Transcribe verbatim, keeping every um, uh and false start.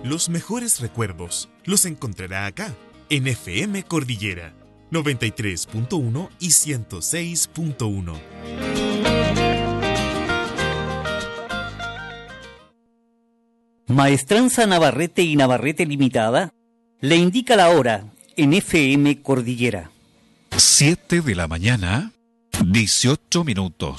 Los mejores recuerdos los encontrará acá, en F M Cordillera, noventa y tres punto uno y ciento seis punto uno. Maestranza Navarrete y Navarrete Limitada le indica la hora en F M Cordillera. siete de la mañana, dieciocho minutos.